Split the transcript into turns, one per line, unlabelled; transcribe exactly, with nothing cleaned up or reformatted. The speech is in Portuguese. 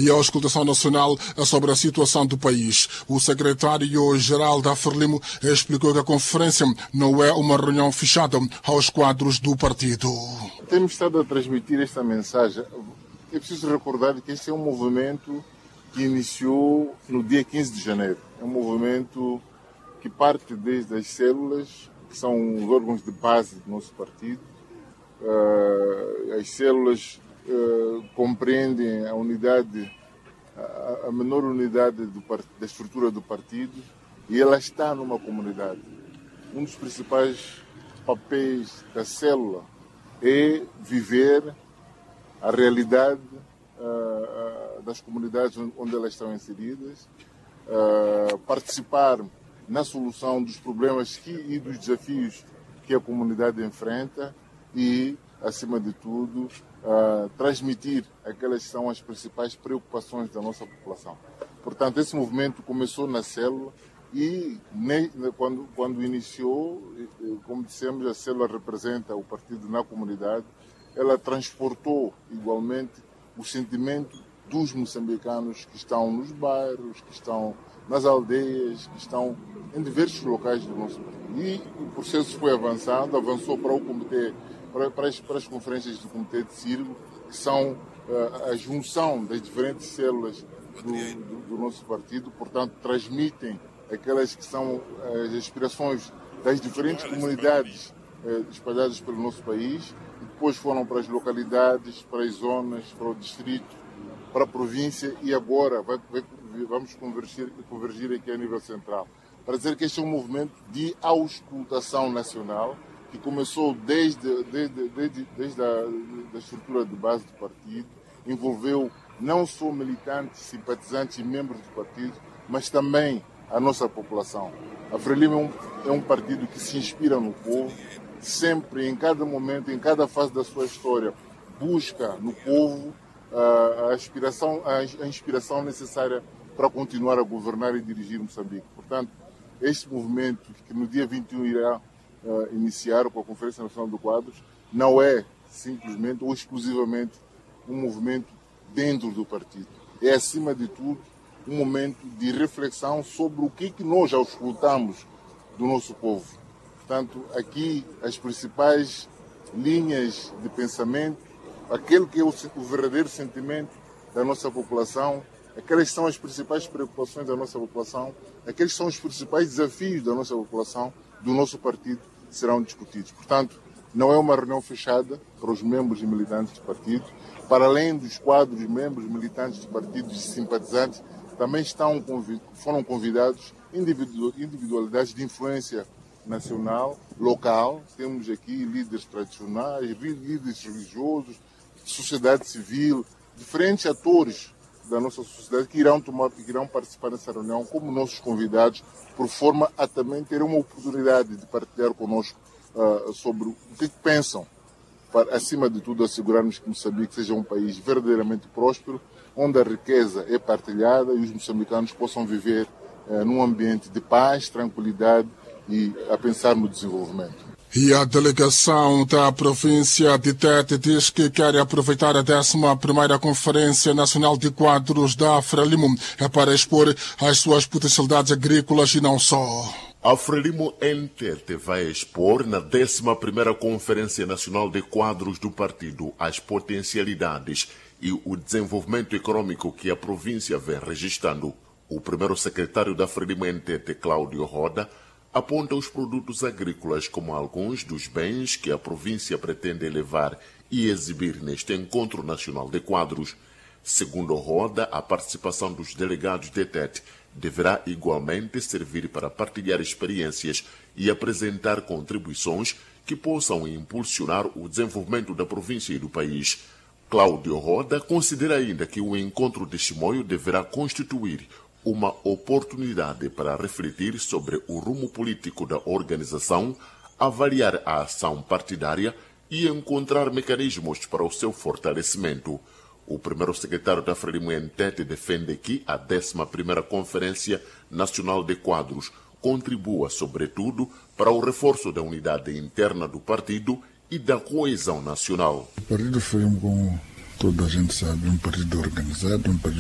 e a auscultação nacional sobre a situação do país. O secretário-geral da Frelimo explicou que a conferência não é uma reunião fechada aos quadros do partido.
Temos estado a transmitir esta mensagem. É preciso recordar que este é um movimento que iniciou no dia quinze de janeiro. É um movimento que parte desde as células, que são os órgãos de base do nosso partido. As células compreendem a unidade, a menor unidade do, da estrutura do partido, e ela está numa comunidade. Um dos principais papéis da célula é viver a realidade uh, das comunidades onde elas estão inseridas, uh, participar na solução dos problemas que, e dos desafios que a comunidade enfrenta e, acima de tudo, uh, transmitir aquelas que são as principais preocupações da nossa população. Portanto, esse movimento começou na célula e, ne, quando, quando iniciou, como dissemos, a célula representa o partido na comunidade. Ela transportou igualmente o sentimento dos moçambicanos que estão nos bairros, que estão nas aldeias, que estão em diversos locais do nosso país. E o processo foi avançando, avançou para o comitê, para, para, as, para as conferências do Comitê de Círculo, que são uh, a junção das diferentes células do, do, do nosso partido, portanto, transmitem aquelas que são as aspirações das diferentes comunidades uh, espalhadas pelo nosso país. Depois foram para as localidades, para as zonas, para o distrito, para a província e agora vai, vai, vamos convergir, convergir aqui a nível central. Para dizer que este é um movimento de auscultação nacional que começou desde, desde, desde, desde a da estrutura de base do partido, envolveu não só militantes, simpatizantes e membros do partido, mas também a nossa população. A Frelimo é um, é um partido que se inspira no povo, sempre, em cada momento, em cada fase da sua história, busca no povo a, a, aspiração, a, a inspiração necessária para continuar a governar e dirigir Moçambique. Portanto, este movimento, que no dia vinte e um irá uh, iniciar com a Conferência Nacional de Quadros, não é simplesmente ou exclusivamente um movimento dentro do partido. É, acima de tudo, um momento de reflexão sobre o que, que nós auscultamos do nosso povo. Portanto, aqui as principais linhas de pensamento, aquele que é o, o verdadeiro sentimento da nossa população, aquelas são as principais preocupações da nossa população, aqueles são os principais desafios da nossa população, do nosso partido, serão discutidos. Portanto, não é uma reunião fechada para os membros e militantes do partido. Para além dos quadros membros, militantes de partidos e simpatizantes, também estão, foram convidados individualidades de influência nacional, local. Temos aqui líderes tradicionais, líderes religiosos, sociedade civil, diferentes atores da nossa sociedade que irão tomar, que irão participar dessa reunião como nossos convidados, por forma a também ter uma oportunidade de partilhar conosco uh, sobre o que pensam, para, acima de tudo, assegurarmos que Moçambique seja um país verdadeiramente próspero, onde a riqueza é partilhada e os moçambicanos possam viver uh, num ambiente de paz, tranquilidade e a pensar no desenvolvimento.
E a delegação da província de Tete diz que quer aproveitar a décima primeira Conferência Nacional de Quadros da Frelimo para expor as suas potencialidades agrícolas e não só.
A Frelimo em Tete vai expor na décima primeira Conferência Nacional de Quadros do partido as potencialidades e o desenvolvimento econômico que a província vem registrando. O primeiro secretário da Frelimo em Tete, Cláudio Roda, aponta os produtos agrícolas como alguns dos bens que a província pretende elevar e exibir neste Encontro Nacional de Quadros. Segundo Roda, a participação dos delegados de Tete deverá igualmente servir para partilhar experiências e apresentar contribuições que possam impulsionar o desenvolvimento da província e do país. Cláudio Roda considera ainda que o encontro de Chimoio deverá constituir uma oportunidade para refletir sobre o rumo político da organização, avaliar a ação partidária e encontrar mecanismos para o seu fortalecimento. O primeiro secretário da Frelimo em Tete defende que a décima primeira Conferência Nacional de Quadros contribua, sobretudo, para o reforço da unidade interna do partido e da coesão nacional.
O Partido Frelimo, como toda a gente sabe, é um partido organizado, um partido